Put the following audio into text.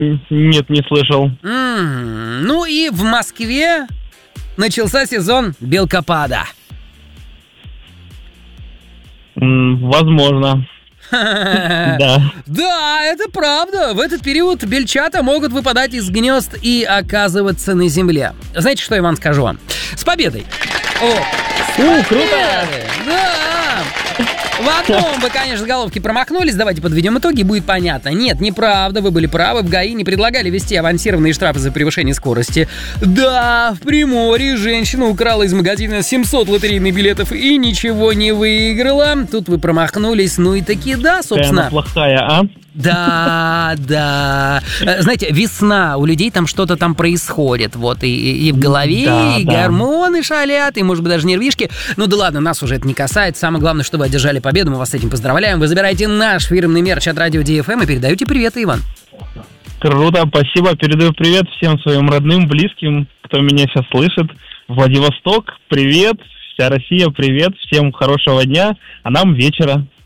Нет, не слышал. Ну и в Москве начался сезон белкопада. Возможно. Да. Да, это правда. В этот период бельчата могут выпадать из гнезд и оказываться на земле. Знаете, что я вам скажу вам? С победой! Круто! Да! В одном вы, конечно, с головки промахнулись. Давайте подведем итоги, будет понятно. Нет, неправда, вы были правы. В ГАИ не предлагали ввести авансированные штрафы за превышение скорости. Да, в Приморье женщина украла из магазина 700 лотерейных билетов и ничего не выиграла. Тут вы промахнулись. Ну и таки да, собственно. Какая она плохая, а? Да. Знаете, весна, у людей там что-то там происходит. Вот, и в голове, и гормоны шалят, и, может быть, даже нервишки. Ну да ладно, нас уже это не касается. Самое главное, что вы одержали победу, мы вас с этим поздравляем. Вы забираете наш фирменный мерч от Радио DFM и передаете привет, Иван. Круто, спасибо. Передаю привет всем своим родным, близким, кто меня сейчас слышит. Владивосток, привет. Вся Россия, привет. Всем хорошего дня, а нам вечера.